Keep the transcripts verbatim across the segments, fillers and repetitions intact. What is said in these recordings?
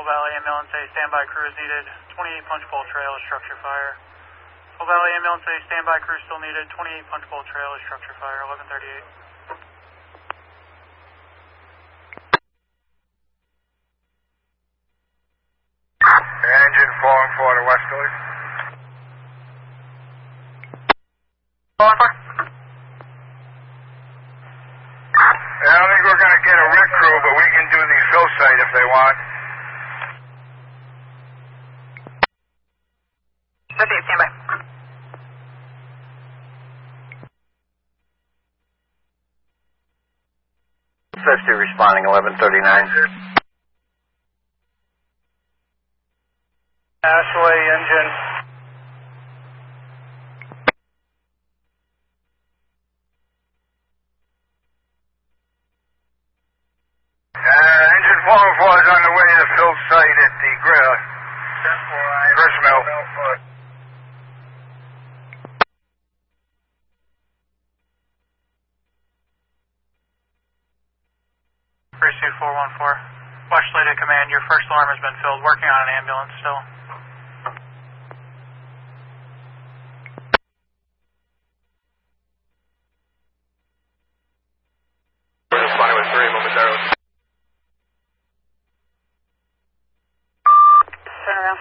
Full Valley Ambulance A, standby crew is needed. twenty-eight Punch Bowl Trail is structure fire. Full Valley Ambulance A, standby crew still needed. twenty-eight Punch Bowl Trail is structure fire, eleven thirty-eight. Engine four and four to Westerly. four and four? I don't think we're going to get a rig crew, but we can do the fill site if they want. fifty, standby. fifty responding, eleven thirty-nine. Ashley, engine. Uh, engine four and four is on the way to the fill site at the grill. First mill. Pursuit four one four. Westerly to command, your first alarm has been filled. Working on an ambulance still. Responding with three momentarily. Turn around.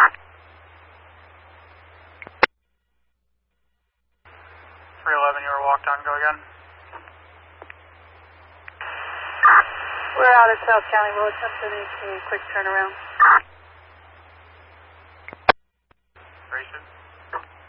three eleven, you were walked on. Go again. We're out of South County. We'll attempt to make a quick turnaround.